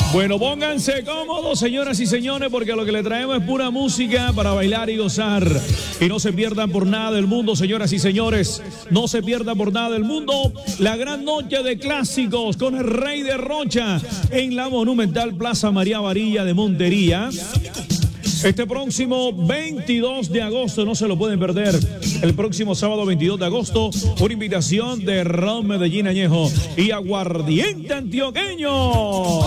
Bueno, pónganse cómodos, señoras y señores, porque lo que le traemos es pura música para bailar y gozar. Y no se pierdan por nada del mundo, señoras y señores. No se pierdan por nada del mundo la gran noche de clásicos con el Rey de Rocha en la monumental Plaza María Varilla de Montería. Este próximo 22 de agosto, no se lo pueden perder. El próximo sábado 22 de agosto, por invitación de Ron Medellín Añejo y Aguardiente Antioqueño.